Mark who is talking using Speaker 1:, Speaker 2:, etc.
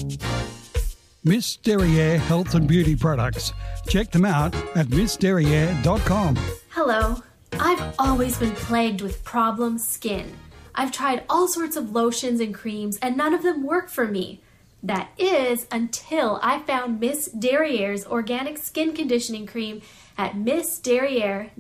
Speaker 1: Miss Derriere Health and Beauty Products. Check them out at missderriere.com.
Speaker 2: Hello. I've always been plagued with problem skin. I've tried all sorts of lotions and creams and none of them work for me. That is until I found Miss Derriere's organic skin conditioning cream at missderriere.com.